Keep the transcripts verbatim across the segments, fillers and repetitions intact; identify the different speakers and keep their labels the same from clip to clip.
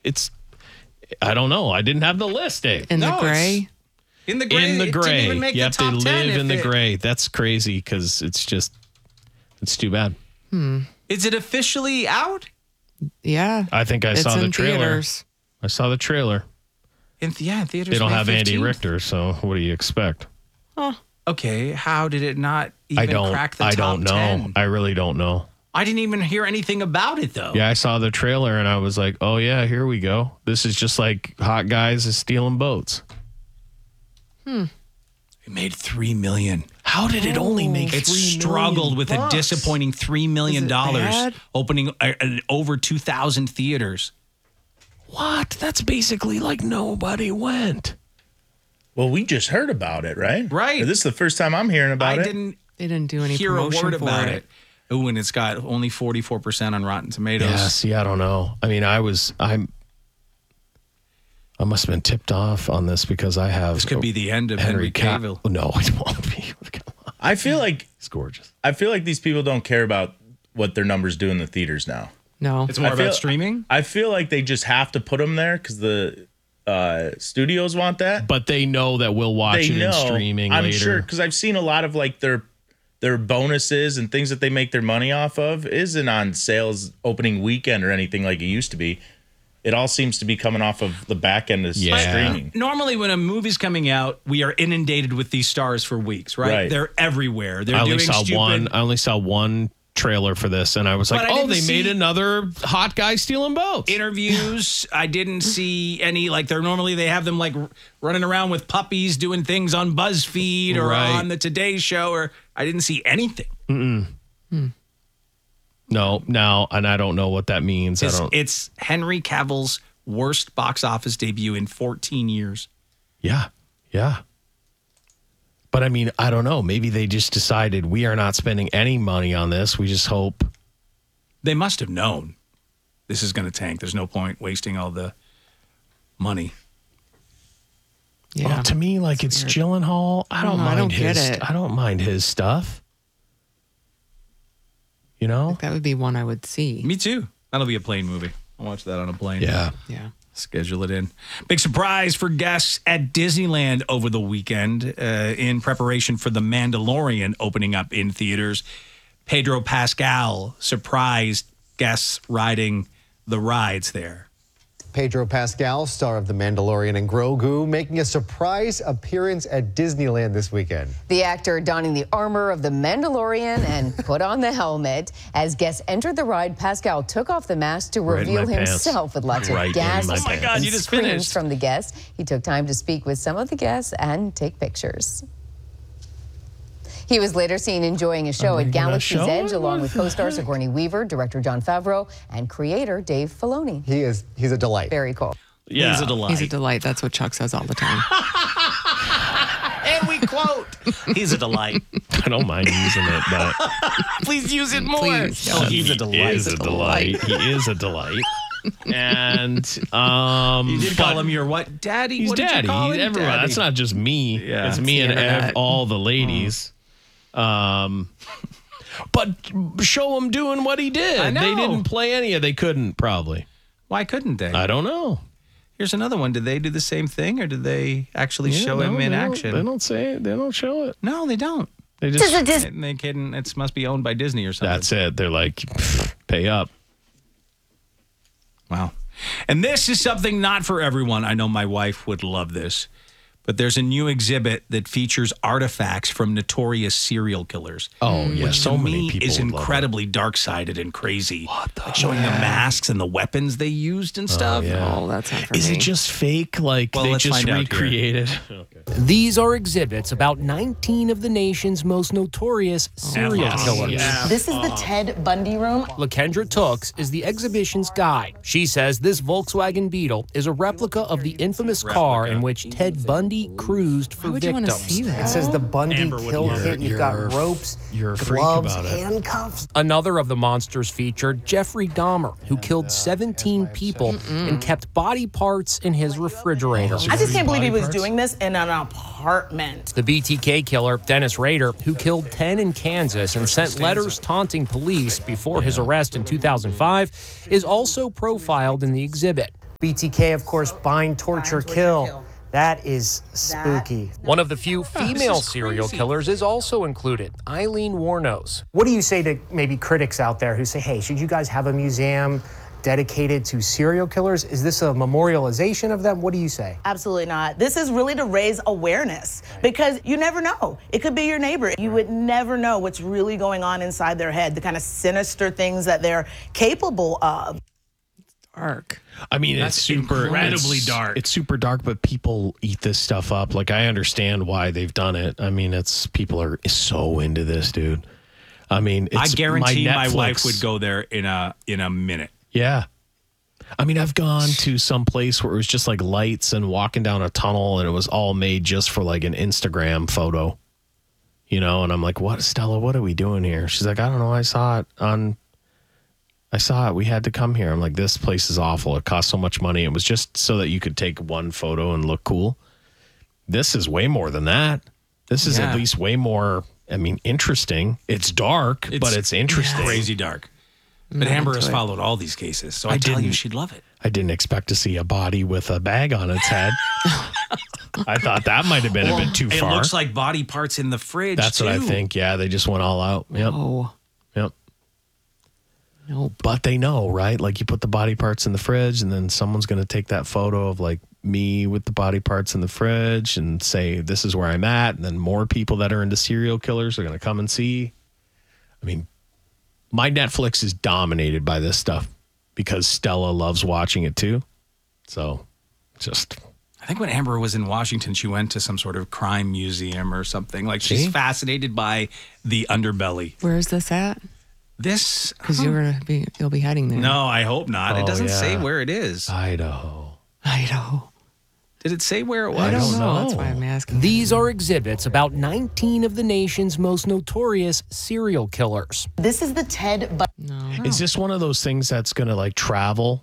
Speaker 1: it's, I don't know. I didn't have the list, Dave.
Speaker 2: In
Speaker 3: No,
Speaker 2: the gray?
Speaker 3: In the gray.
Speaker 1: In the
Speaker 3: It didn't
Speaker 1: gray.
Speaker 3: even make
Speaker 1: Yep,
Speaker 3: the top
Speaker 1: they
Speaker 3: ten
Speaker 1: live
Speaker 3: if
Speaker 1: in the
Speaker 3: it-
Speaker 1: gray. That's crazy because it's just, it's too bad.
Speaker 3: Is it officially out?
Speaker 2: Yeah.
Speaker 1: I think I
Speaker 2: it's
Speaker 1: saw the
Speaker 2: in
Speaker 1: trailer.
Speaker 2: theaters.
Speaker 1: I saw the trailer.
Speaker 3: In th- yeah, in theaters.
Speaker 1: They don't
Speaker 3: May
Speaker 1: have Andy
Speaker 3: fifteenth.
Speaker 1: Richter, so what do you expect?
Speaker 3: Okay, how did it not even
Speaker 1: I don't.
Speaker 3: crack the
Speaker 1: I
Speaker 3: top
Speaker 1: don't know.
Speaker 3: ten?
Speaker 1: I really don't know.
Speaker 3: I didn't even hear anything about it though.
Speaker 1: Yeah, I saw the trailer and I was like, "Oh yeah, here we go. This is just like Hot Guys is stealing boats."
Speaker 3: It made three million.
Speaker 1: How did it only make?
Speaker 3: It
Speaker 1: three
Speaker 3: struggled
Speaker 1: million
Speaker 3: with
Speaker 1: bucks?
Speaker 3: a disappointing three million
Speaker 2: Is it
Speaker 3: dollars,
Speaker 2: bad?
Speaker 3: opening uh, uh, over two thousand theaters.
Speaker 1: What? That's basically like nobody went.
Speaker 4: Well, we just heard about it, right?
Speaker 3: Right.
Speaker 4: Or this is the first time I'm hearing about
Speaker 3: I
Speaker 4: it.
Speaker 3: didn't
Speaker 2: They didn't do any
Speaker 3: hear a
Speaker 2: promotion
Speaker 3: word
Speaker 2: for
Speaker 3: about
Speaker 2: it.
Speaker 3: it. Oh, and it's got only forty-four percent on Rotten Tomatoes.
Speaker 1: Yeah. See, I don't know. I mean, I was. I'm. I must have been tipped off on this because I have.
Speaker 3: This could be the end of
Speaker 1: Henry
Speaker 3: Henry Cavill.
Speaker 1: Cavill. No, it won't be.
Speaker 4: I feel like
Speaker 1: It's gorgeous.
Speaker 4: I feel like these people don't care about what their numbers do in the theaters now.
Speaker 2: No.
Speaker 3: It's more
Speaker 4: I
Speaker 3: about
Speaker 4: feel-
Speaker 3: streaming.
Speaker 4: I feel like they just have to put them there because the uh, studios want that.
Speaker 1: But they know that we'll watch
Speaker 4: They
Speaker 1: it
Speaker 4: know.
Speaker 1: in streaming
Speaker 4: I'm
Speaker 1: later.
Speaker 4: sure because I've seen a lot of like their their bonuses and things that they make their money off of isn't on sales opening weekend or anything like it used to be. It all seems to be coming off of the back end of
Speaker 1: Yeah.
Speaker 4: streaming.
Speaker 3: Normally, when a movie's coming out, we are inundated with these stars for weeks, right?
Speaker 4: Right.
Speaker 3: They're everywhere. They're
Speaker 1: I only
Speaker 3: doing
Speaker 1: saw
Speaker 3: stupid.
Speaker 1: one. I only saw one trailer for this, and I was like,
Speaker 3: But I
Speaker 1: "Oh,
Speaker 3: didn't
Speaker 1: they made
Speaker 3: see-
Speaker 1: another hot guy stealing boats."
Speaker 3: interviews. I didn't see any like they're normally they have them like r- running around with puppies doing things on BuzzFeed or
Speaker 1: Right.
Speaker 3: on the Today Show, or I didn't see anything.
Speaker 1: No, no, and I don't know what that means. I
Speaker 3: It's,
Speaker 1: don't.
Speaker 3: it's Henry Cavill's worst box office debut in fourteen years.
Speaker 1: Yeah, yeah. But I mean, I don't know. Maybe they just decided we are not spending any money on this. We just hope.
Speaker 3: They must have known this is going to tank. There's no point wasting all the money.
Speaker 2: Yeah.
Speaker 1: Well, to me, like it's
Speaker 2: weird.
Speaker 1: Gyllenhaal. I don't
Speaker 2: know, I
Speaker 1: mind
Speaker 2: don't
Speaker 1: his.
Speaker 2: get it.
Speaker 1: I don't mind his stuff. You know?
Speaker 2: That would be one I would see.
Speaker 3: Me too. That'll be a plane movie. I'll watch that on a plane.
Speaker 1: Yeah.
Speaker 2: Yeah.
Speaker 3: Schedule it in. Big surprise for guests at Disneyland over the weekend uh, in preparation for The Mandalorian opening up in theaters. Pedro Pascal surprised guests riding the rides there.
Speaker 5: Pedro Pascal, star of The Mandalorian and Grogu, making a surprise appearance at Disneyland this weekend.
Speaker 6: The actor donning the armor of the Mandalorian and put on the helmet. As guests entered the ride, Pascal took off the mask to
Speaker 1: Right in
Speaker 6: reveal
Speaker 1: my pants.
Speaker 6: himself with lots
Speaker 1: Right in
Speaker 6: of gasps
Speaker 1: my Oh my
Speaker 6: and
Speaker 1: God,
Speaker 3: you just
Speaker 6: screams
Speaker 3: finished.
Speaker 6: from the guests. He took time to speak with some of the guests and take pictures. He was later seen enjoying a show
Speaker 1: Are
Speaker 6: at
Speaker 1: we gonna
Speaker 6: Galaxy's
Speaker 1: show
Speaker 6: Edge
Speaker 1: it?
Speaker 6: along
Speaker 1: What
Speaker 6: with
Speaker 1: the
Speaker 6: co-star Sigourney Weaver, director Jon Favreau, and creator Dave Filoni.
Speaker 5: He is, he's a delight.
Speaker 6: Very cool.
Speaker 1: Yeah.
Speaker 3: He's a delight.
Speaker 2: He's a delight. That's what Chuck says all the time.
Speaker 3: and we quote, he's a delight.
Speaker 1: I don't mind using it, but
Speaker 3: Please use it more.
Speaker 2: Please.
Speaker 3: Oh, he's a
Speaker 1: he
Speaker 3: delight.
Speaker 1: is a delight. He is a delight. And um,
Speaker 3: You did
Speaker 1: but
Speaker 3: call him your what? Daddy?
Speaker 1: He's
Speaker 3: what did
Speaker 1: daddy.
Speaker 3: you call
Speaker 1: He's
Speaker 3: him?
Speaker 1: everyone.
Speaker 3: Daddy.
Speaker 1: That's not just me.
Speaker 3: Yeah.
Speaker 1: It's me
Speaker 2: It's
Speaker 1: and
Speaker 2: the
Speaker 1: ev-
Speaker 2: internet.
Speaker 1: all the ladies. Um, but show him doing what he did.
Speaker 3: I know.
Speaker 1: They didn't play any of. They couldn't probably.
Speaker 3: Why couldn't they?
Speaker 1: I don't know.
Speaker 3: Here's another one. Did they do the same thing, or did they actually show
Speaker 1: Yeah,
Speaker 3: him
Speaker 1: no,
Speaker 3: in
Speaker 1: they don't-
Speaker 3: action?
Speaker 1: They don't say it. They don't show it.
Speaker 3: No, they don't.
Speaker 1: They just.
Speaker 3: They, they kidding. It must be owned by Disney or something.
Speaker 1: That's it. They're like, "Pfft, pay up.
Speaker 3: Wow. And this is something not for everyone. I know my wife would love this. But there's a new exhibit that features artifacts from notorious serial killers.
Speaker 1: Oh yeah,
Speaker 3: Which
Speaker 1: so
Speaker 3: to
Speaker 1: many
Speaker 3: me
Speaker 1: people
Speaker 3: is
Speaker 1: would love it.
Speaker 3: incredibly dark-sided and crazy. What the like showing the masks and the weapons they used and stuff.
Speaker 1: yeah.
Speaker 2: Oh, that's not for
Speaker 1: Is
Speaker 2: me.
Speaker 1: it just fake? Like
Speaker 3: Well,
Speaker 1: they
Speaker 3: let's
Speaker 1: just
Speaker 3: find out here.
Speaker 1: recreated?
Speaker 7: These are exhibits about nineteen of the nation's most notorious serial
Speaker 3: Yes.
Speaker 7: killers.
Speaker 1: Yeah.
Speaker 8: This is the Ted Bundy room.
Speaker 7: LaKendra Tooks is the exhibition's guide. She says this Volkswagen Beetle is a replica of the infamous car in which Ted Bundy cruised for
Speaker 2: Why would you want to
Speaker 7: victims.
Speaker 2: see
Speaker 5: It
Speaker 2: that?
Speaker 5: says the Bundy
Speaker 3: Amber would
Speaker 5: kill
Speaker 3: love
Speaker 5: kit.
Speaker 1: it.
Speaker 5: You've
Speaker 1: You're-
Speaker 5: got ropes,
Speaker 1: you're a freak
Speaker 5: gloves,
Speaker 1: about it.
Speaker 5: handcuffs.
Speaker 7: Another of the monsters featured Jeffrey Dahmer, who killed seventeen people and kept body parts in his refrigerator.
Speaker 8: I just can't believe he was doing this in an apartment.
Speaker 7: The B T K killer, Dennis Rader, who killed ten in Kansas and sent letters taunting police before his arrest in two thousand five, is also profiled in the exhibit. B T K, of course, bind, torture,
Speaker 8: torture,
Speaker 7: kill.
Speaker 8: kill.
Speaker 7: That is spooky. One of the few female serial killers is also included, Eileen Wuornos. What do you say to maybe critics out there who say, hey, should you guys have a museum dedicated to serial killers? Is this a memorialization of them? What do you say?
Speaker 8: Absolutely not. This is really to raise awareness because you never know. It could be your neighbor. You would never know what's really going on inside their head, the kind of sinister things that they're capable of.
Speaker 2: Dark.
Speaker 1: I mean,
Speaker 3: That's
Speaker 1: it's super
Speaker 3: incredibly
Speaker 1: it's-
Speaker 3: dark.
Speaker 1: It's super dark, but people eat this stuff up. Like, I understand why they've done it. I mean, it's people are so into this, dude. I mean, it's
Speaker 3: I guarantee my,
Speaker 1: Netflix-
Speaker 3: wife would go there in a in a minute.
Speaker 1: Yeah. I mean, I've gone to some place where it was just like lights and walking down a tunnel, and it was all made just for like an Instagram photo, you know? And I'm like, what, Stella, what are we doing here? She's like, I don't know. I saw it on, I saw it. We had to come here. I'm like, this place is awful. It cost so much money. It was just so that you could take one photo and look cool. This is way more than that. This is
Speaker 2: Yeah.
Speaker 1: at least way more, I mean, interesting. It's dark, but it's interesting.
Speaker 3: Crazy dark. But
Speaker 2: Not
Speaker 3: Amber
Speaker 2: into
Speaker 3: has
Speaker 2: it.
Speaker 3: followed all these cases, so I,
Speaker 1: I
Speaker 3: tell you,
Speaker 1: didn't-
Speaker 3: she'd love it.
Speaker 1: I didn't expect to see a body with a bag on its head. I thought that might have been a bit too
Speaker 3: It
Speaker 1: far.
Speaker 3: looks like body parts in the fridge.
Speaker 1: That's what I
Speaker 3: too.
Speaker 1: think. Yeah, they just went all out. Yep.
Speaker 2: Oh,
Speaker 1: Yep.
Speaker 2: no.
Speaker 1: But they know, right? Like, you put the body parts in the fridge, and then someone's going to take that photo of like me with the body parts in the fridge and say, this is where I'm at. And then more people that are into serial killers are going to come and see. I mean, my Netflix is dominated by this stuff because Stella loves watching it too. So just,
Speaker 3: I think when Amber was in Washington, she went to some sort of crime museum or something. Like, she's
Speaker 1: See?
Speaker 3: fascinated by the underbelly.
Speaker 2: Where is this at?
Speaker 3: This,
Speaker 2: Because you're gonna be, you'll be heading there.
Speaker 3: no, I hope not.
Speaker 1: Oh,
Speaker 3: it doesn't say
Speaker 1: yeah.
Speaker 3: where it is.
Speaker 1: Idaho.
Speaker 2: Idaho.
Speaker 3: Did it say where it was?
Speaker 2: I don't,
Speaker 1: don't
Speaker 2: know.
Speaker 1: know.
Speaker 2: That's why I'm asking.
Speaker 7: These are exhibits about nineteen of the nation's most notorious serial killers.
Speaker 8: This is the Ted Bundy.
Speaker 2: No.
Speaker 1: Is this one of those things that's going to like travel?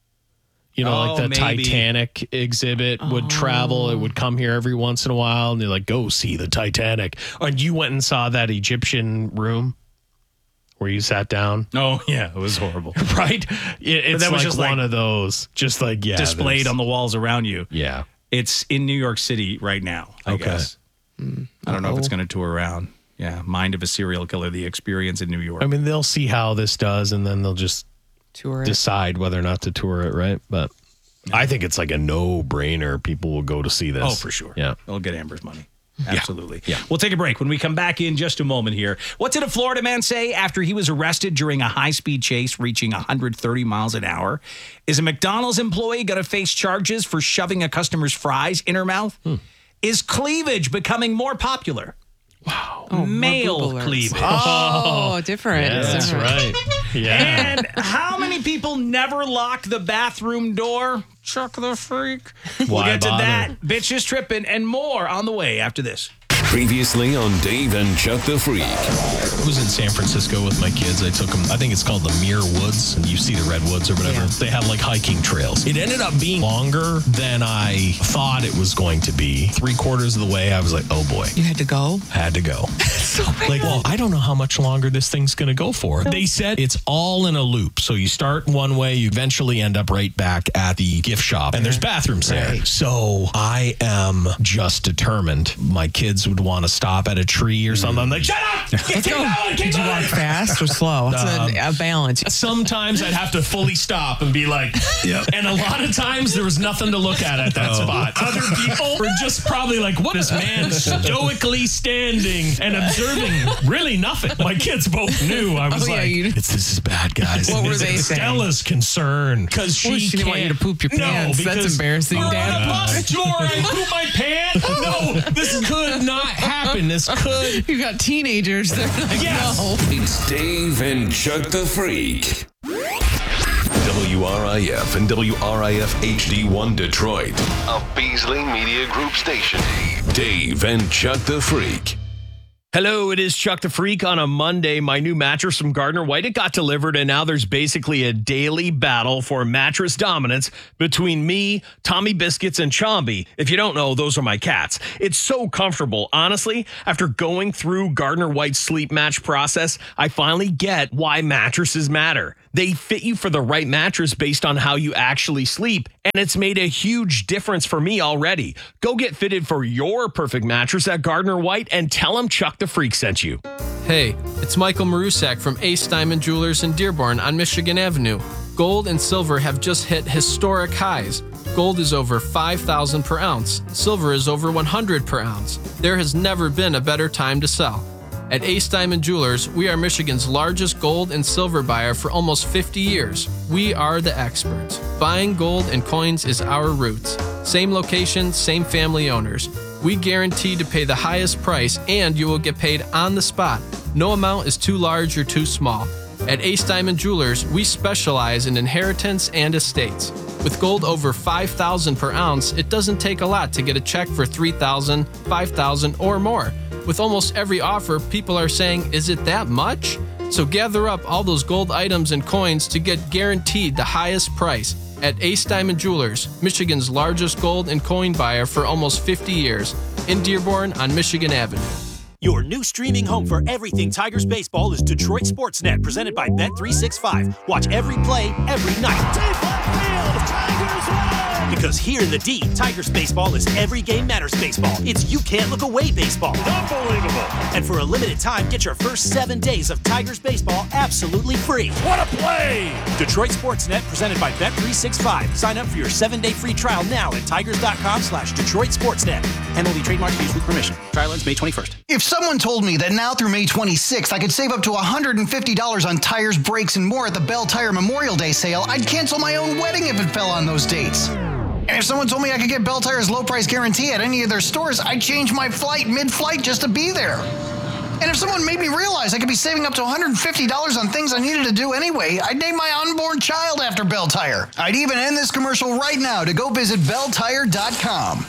Speaker 1: You know, like
Speaker 3: Oh,
Speaker 1: the
Speaker 3: maybe.
Speaker 1: Titanic exhibit would travel. It would come here every once in a while, and they're like, go see the Titanic. And you went and saw that Egyptian room where you sat down,
Speaker 3: Oh, yeah, it was horrible.
Speaker 1: right? It, it's
Speaker 3: that was
Speaker 1: like
Speaker 3: just,
Speaker 1: one
Speaker 3: like,
Speaker 1: of those, just like, yeah.
Speaker 3: Displayed
Speaker 1: there's-
Speaker 3: on the walls around you.
Speaker 1: Yeah.
Speaker 3: It's in New York City right now, I
Speaker 1: Okay.
Speaker 3: guess. I don't know if it's
Speaker 2: Uh-oh.
Speaker 3: going to tour around. Yeah, Mind of a Serial Killer, the experience in New York.
Speaker 1: I mean, they'll see how this does, and then they'll just
Speaker 2: Tour it.
Speaker 1: decide whether or not to tour it, right? But I think it's like a no-brainer. People will go to see this.
Speaker 3: Oh, for sure.
Speaker 1: Yeah.
Speaker 3: They'll get Amber's money. Absolutely. Yeah. We'll take a break. When we come back in just a moment here, what did a Florida man say after he was arrested during a high-speed chase reaching one hundred thirty miles an hour? Is a McDonald's employee going to face charges for shoving a customer's fries in her mouth?
Speaker 1: Hmm.
Speaker 3: Is cleavage becoming more popular? Wow.
Speaker 2: Oh, more
Speaker 3: Male
Speaker 2: boob alerts.
Speaker 3: cleavage.
Speaker 2: Oh, different.
Speaker 1: Yeah,
Speaker 2: It's
Speaker 1: that's
Speaker 2: different.
Speaker 1: right. Yeah.
Speaker 3: And how many people never lock the bathroom door? Chuck the freak. We'll
Speaker 1: Why
Speaker 3: get to
Speaker 1: bother?
Speaker 3: that. Bitches tripping and more on the way after this.
Speaker 9: Previously on Dave and Chuck the Freak.
Speaker 1: I was in San Francisco with my kids. I took them, I think it's called the Muir Woods, and you see the redwoods or whatever.
Speaker 2: Yeah.
Speaker 1: They have like hiking trails. It ended up being longer than I thought it was going to be. Three quarters of the way, I was like, oh boy,
Speaker 2: You had to go?
Speaker 1: had to go.
Speaker 2: So bad.
Speaker 1: Like, well, I don't know how much longer this thing's going to go for. They said it's all in a loop. So you start one way, you eventually end up right back at the gift shop, and there's bathrooms there.
Speaker 2: Right.
Speaker 1: So I am just determined. My kids would want to stop at a tree or something. I'm like, shut up! Keep
Speaker 2: Let's go.
Speaker 1: going, keep
Speaker 2: Did you walk
Speaker 1: going!
Speaker 2: fast or slow? It's
Speaker 1: Um,
Speaker 2: a, a balance.
Speaker 1: Sometimes I'd have to fully stop and be like, yep. And a lot of times there was nothing to look at at that spot. Other people were just probably like, what is man stoically standing and observing really nothing. My kids both knew. I was
Speaker 2: Oh, yeah,
Speaker 1: like,
Speaker 2: you-
Speaker 1: it's, this is bad, guys.
Speaker 2: What were
Speaker 1: It's
Speaker 2: they saying?
Speaker 1: Stella's concern because she,
Speaker 2: Well, she didn't want
Speaker 1: can't-
Speaker 2: you to poop your
Speaker 1: No,
Speaker 2: pants. That's
Speaker 1: because
Speaker 2: embarrassing,
Speaker 1: we're
Speaker 2: Dad.
Speaker 1: on a bus tour and poop my pants. No, this could not happen. This could.
Speaker 2: You got teenagers. They're like,
Speaker 1: Yes.
Speaker 2: no.
Speaker 9: It's Dave and Chuck the Freak. W R I F and W R I F H D one Detroit. A Beasley Media Group station. Dave and Chuck the Freak.
Speaker 1: Hello, it is Chuck the Freak on a Monday. My new mattress from Gardner White, it got delivered, and now there's basically a daily battle for mattress dominance between me, Tommy Biscuits, and Chomby. If you don't know, those are my cats. It's so comfortable. Honestly, after going through Gardner White's sleep match process, I finally get why mattresses matter. They fit you for the right mattress based on how you actually sleep, and it's made a huge difference for me already. Go get fitted for your perfect mattress at Gardner White and tell them Chuck the Freak sent you.
Speaker 10: Hey, it's Michael Marusak from Ace Diamond Jewelers in Dearborn on Michigan Avenue. Gold and silver have just hit historic highs. Gold is over five thousand per ounce. Silver is over one hundred per ounce. There has never been a better time to sell. At Ace Diamond Jewelers, we are Michigan's largest gold and silver buyer for almost fifty years. We are the experts. Buying gold and coins is our roots. Same location, same family owners. We guarantee to pay the highest price, and you will get paid on the spot. No amount is too large or too small. At Ace Diamond Jewelers, we specialize in inheritance and estates. With gold over five thousand per ounce, it doesn't take a lot to get a check for three thousand, five thousand, or more. With almost every offer, people are saying, is it that much? So gather up all those gold items and coins to get guaranteed the highest price. At Ace Diamond Jewelers, Michigan's largest gold and coin buyer for almost fifty years, in Dearborn on Michigan Avenue.
Speaker 11: Your new streaming home for everything Tigers baseball is Detroit Sportsnet, presented by Bet three sixty-five. Watch every play, every night. Deep left field, Tigers win! Because here in the D, Tigers baseball is every game matters baseball. It's you can't look away baseball. Unbelievable! And for a limited time, get your first seven days of Tigers baseball absolutely free. What a play! Detroit Sportsnet, presented by Bet three sixty-five. Sign up for your seven-day free trial now at tigers.com slash Detroit Sportsnet. M L B trademark used with permission. Trial ends May twenty-first.
Speaker 12: If someone told me that now through May twenty-sixth, I could save up to one hundred fifty dollars on tires, brakes, and more at the Bell Tire Memorial Day sale, I'd cancel my own wedding if it fell on those dates. And if someone told me I could get Bell Tire's low price guarantee at any of their stores, I'd change my flight mid-flight just to be there. And if someone made me realize I could be saving up to one hundred fifty dollars on things I needed to do anyway, I'd name my unborn child after Bell Tire. I'd even end this commercial right now to go visit bell tire dot com.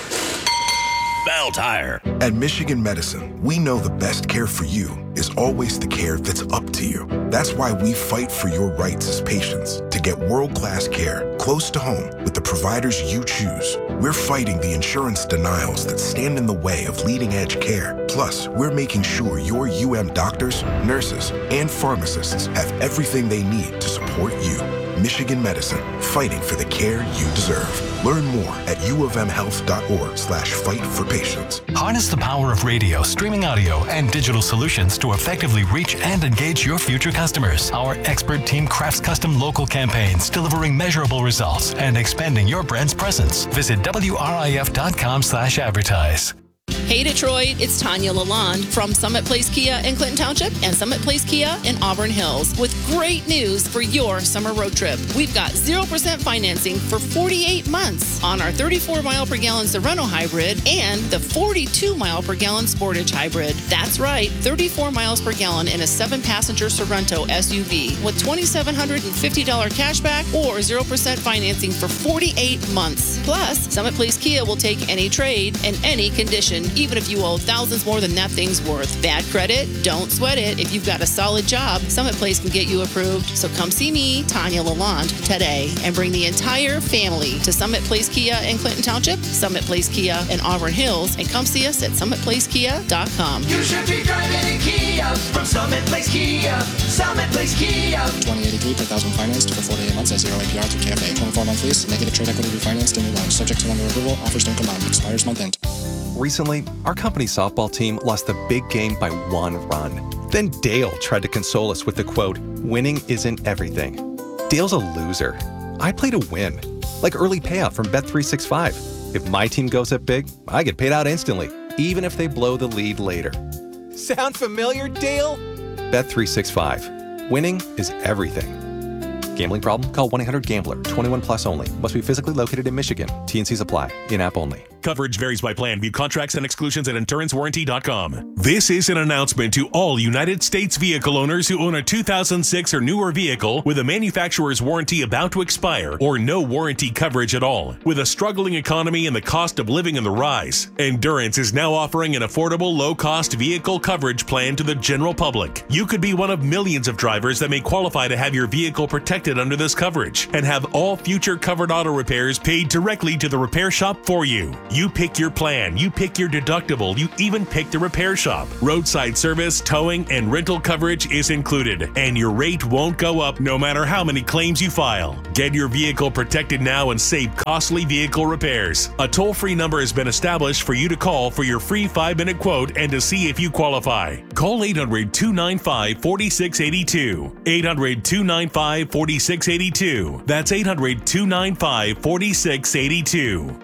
Speaker 13: Bell Tire. At Michigan Medicine, we know the best care for you is always the care that's up to you. That's why we fight for your rights as patients to get world-class care close to home with the providers you choose. We're fighting the insurance denials that stand in the way of leading-edge care. Plus, we're making sure your U M doctors, nurses, and pharmacists have everything they need to support you. Michigan Medicine, fighting for the care you deserve. Learn more at uofmhealth.org slash fight for patients.
Speaker 14: Harness the power of radio, streaming audio, and digital solutions to effectively reach and engage your future customers. Our expert team crafts custom local campaigns, delivering measurable results and expanding your brand's presence. Visit W R I F dot com slash advertise.
Speaker 15: Hey Detroit, it's Tanya Lalonde from Summit Place Kia in Clinton Township and Summit Place Kia in Auburn Hills with great news for your summer road trip. We've got zero percent financing for forty-eight months on our thirty-four mile per gallon Sorento hybrid and the forty-two mile per gallon Sportage hybrid. That's right, thirty-four miles per gallon in a seven passenger Sorento S U V with two thousand seven hundred fifty dollars cash back or zero percent financing for forty-eight months. Plus, Summit Place Kia will take any trade and any condition, even if you owe thousands more than that thing's worth. Bad credit? Don't sweat it. If you've got a solid job, Summit Place can get you approved. So come see me, Tanya Lalonde, today and bring the entire family to Summit Place Kia in Clinton Township, Summit Place Kia in Auburn Hills, and come see us at summit place kia dot com.
Speaker 16: You should be driving a Kia from Summit Place Kia. Summit Place Kia.
Speaker 17: twenty eighty-three per thousand financed for forty-eight months at zero A P R through K F A. twenty-four month lease, negative trade equity refinanced in new loan. Subject to lender approval. Offers don't combine. Expires month end.
Speaker 18: Recently, our company softball team lost the big game by one run. Then Dale tried to console us with the quote, "Winning isn't everything." Dale's a loser. I play to win, like early payout from Bet three sixty-five. If my team goes up big, I get paid out instantly, even if they blow the lead later.
Speaker 19: Sound familiar, Dale?
Speaker 18: Bet three sixty-five. Winning is everything. Gambling problem? Call one eight hundred gambler. twenty-one plus only. Must be physically located in Michigan. T and Cs apply. In-app only.
Speaker 20: Coverage varies by plan. View contracts and exclusions at endurance warranty dot com. This is an announcement to all United States vehicle owners who own a two thousand six or newer vehicle with a manufacturer's warranty about to expire or no warranty coverage at all. With a struggling economy and the cost of living on the rise, Endurance is now offering an affordable, low-cost vehicle coverage plan to the general public. You could be one of millions of drivers that may qualify to have your vehicle protected under this coverage and have all future covered auto repairs paid directly to the repair shop for you. You pick your plan, you pick your deductible, you even pick the repair shop. Roadside service, towing, and rental coverage is included, and your rate won't go up no matter how many claims you file. Get your vehicle protected now and save costly vehicle repairs. A toll-free number has been established for you to call for your free five-minute quote and to see if you qualify. Call eight hundred, two nine five, four six eight two. eight hundred, two nine five, four six eight two. That's eight hundred, two nine five, four six eight two.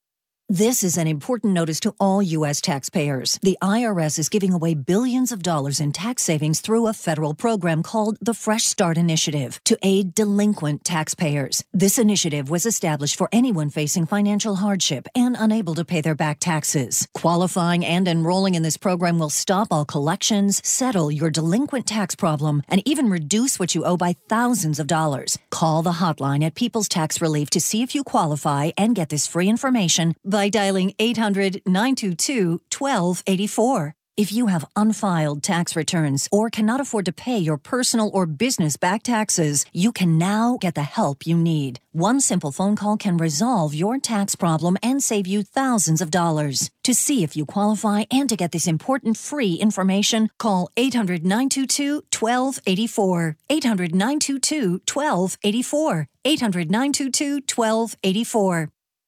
Speaker 21: This is an important notice to all U S taxpayers. The I R S is giving away billions of dollars in tax savings through a federal program called the Fresh Start Initiative to aid delinquent taxpayers. This initiative was established for anyone facing financial hardship and unable to pay their back taxes. Qualifying and enrolling in this program will stop all collections, settle your delinquent tax problem, and even reduce what you owe by thousands of dollars. Call the hotline at People's Tax Relief to see if you qualify and get this free information by dialing eight hundred, nine two two, one two eight four. If you have unfiled tax returns or cannot afford to pay your personal or business back taxes, you can now get the help you need. One simple phone call can resolve your tax problem and save you thousands of dollars. To see if you qualify and to get this important free information, call eight hundred, nine two two, one two eight four. eight hundred, nine two two, one two eight four. eight hundred, nine two two, one two eight four.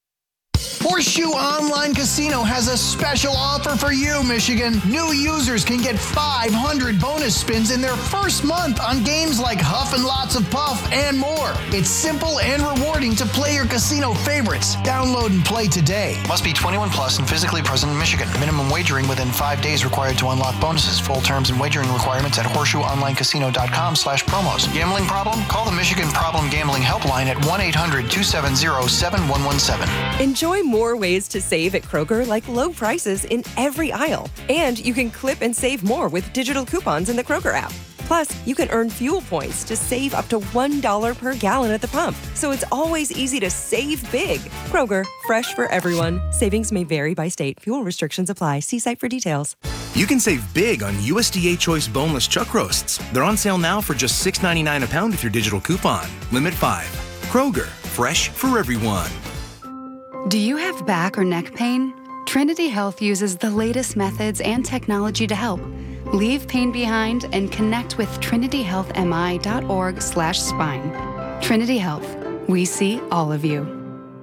Speaker 12: Horseshoe Online Casino has a special offer for you, Michigan. New users can get five hundred bonus spins in their first month on games like Huff and Lots of Puff and more. It's simple and rewarding to play your casino favorites. Download and play today. Must be twenty-one plus and physically present in Michigan. Minimum wagering within five days required to unlock bonuses. Full terms and wagering requirements at horseshoeonlinecasino.com slash promos. Gambling problem? Call the Michigan Problem Gambling Helpline at one eight hundred, two seven zero, seven one one seven.
Speaker 22: Enjoy more ways to save at Kroger, like low prices in every aisle. And you can clip and save more with digital coupons in the Kroger app. Plus, you can earn fuel points to save up to one dollar per gallon at the pump. So it's always easy to save big. Kroger, fresh for everyone. Savings may vary by state. Fuel restrictions apply. See site for details.
Speaker 23: You can save big on U S D A Choice boneless chuck roasts. They're on sale now for just six ninety-nine a pound with your digital coupon. Limit five. Kroger, fresh for everyone.
Speaker 24: Do you have back or neck pain? Trinity Health uses the latest methods and technology to help. Leave pain behind and connect with trinity health m i dot org slash spine. Trinity Health. We see all of you.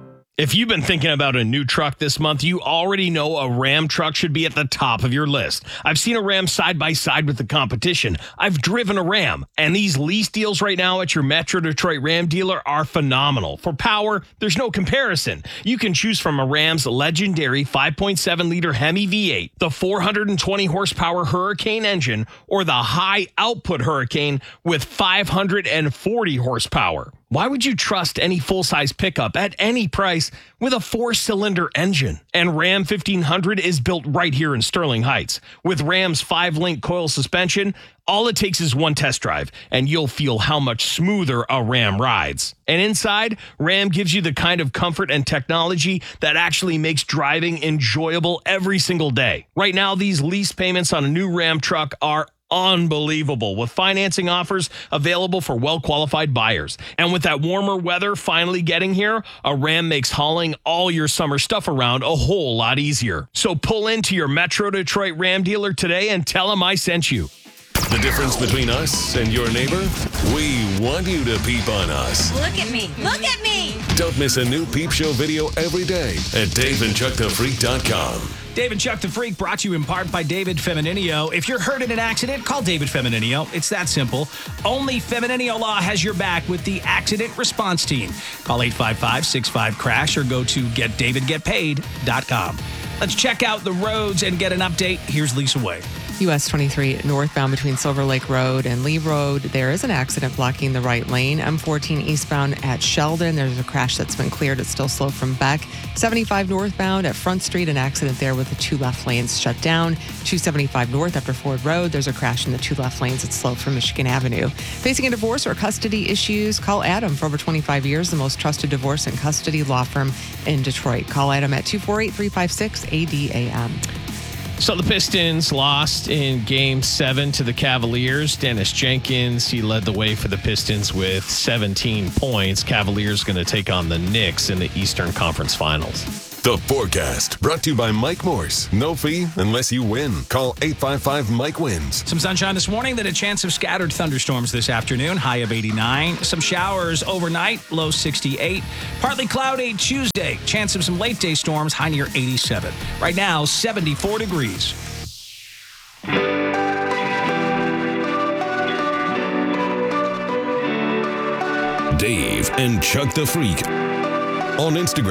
Speaker 1: If you've been thinking about a new truck this month, you already know a Ram truck should be at the top of your list. I've seen a Ram side by side with the competition. I've driven a Ram, and these lease deals right now at your Metro Detroit Ram dealer are phenomenal. For power, there's no comparison. You can choose from a Ram's legendary five point seven liter Hemi V eight, the four hundred twenty horsepower Hurricane engine, or the high output Hurricane with five hundred forty horsepower. Why would you trust any full-size pickup at any price with a four-cylinder engine? And Ram fifteen hundred is built right here in Sterling Heights. With Ram's five-link coil suspension, all it takes is one test drive, and you'll feel how much smoother a Ram rides. And inside, Ram gives you the kind of comfort and technology that actually makes driving enjoyable every single day. Right now, these lease payments on a new Ram truck are unbelievable, with financing offers available for well-qualified buyers. And with that warmer weather finally getting here, a Ram makes hauling all your summer stuff around a whole lot easier. So pull into your Metro Detroit Ram dealer today and tell them I sent you.
Speaker 9: The difference between us and your neighbor? We want you to peep on us.
Speaker 25: Look at me. Look at me.
Speaker 9: Don't miss a new Peep Show video every day at dave and chuck the freak dot com.
Speaker 3: Dave and Chuck the Freak brought to you in part by David Femininio. If you're hurt in an accident, call David Femininio. It's that simple. Only Femininio Law has your back with the Accident Response Team. Call eight five five, six five, crash or go to get david get paid dot com. Let's check out the roads and get an update. Here's Lisa Way.
Speaker 2: U S twenty-three northbound between Silver Lake Road and Lee Road. There is an accident blocking the right lane. M fourteen eastbound at Sheldon. There's a crash that's been cleared. It's still slow from Beck. seventy-five northbound at Front Street. An accident there with the two left lanes shut down. two seventy-five north after Ford Road. There's a crash in the two left lanes. It's slow from Michigan Avenue. Facing a divorce or custody issues? Call Adam. For over twenty-five years, the most trusted divorce and custody law firm in Detroit. Call Adam at two four eight, three five six, A D A M.
Speaker 1: So the Pistons lost in Game seven to the Cavaliers. Dennis Jenkins, he led the way for the Pistons with seventeen points. Cavaliers going to take on the Knicks in the Eastern Conference Finals.
Speaker 9: The forecast brought to you by Mike Morse. No fee unless you win. Call eight five five Mike wins.
Speaker 3: Some sunshine this morning, then a chance of scattered thunderstorms this afternoon. High of eighty-nine. Some showers overnight, low sixty-eight. Partly cloudy Tuesday. Chance of some late day storms, high near eighty-seven. Right now, seventy-four degrees.
Speaker 9: Dave and Chuck the Freak on Instagram.